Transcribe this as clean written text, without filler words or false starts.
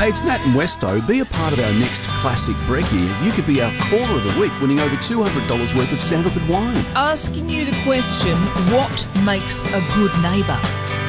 Hey, it's Nat and Westo. Be a part of our next classic brekkie. You could be our caller of the week, winning over $200 worth of Sandalwood wine. Asking you the question, what makes a good neighbour?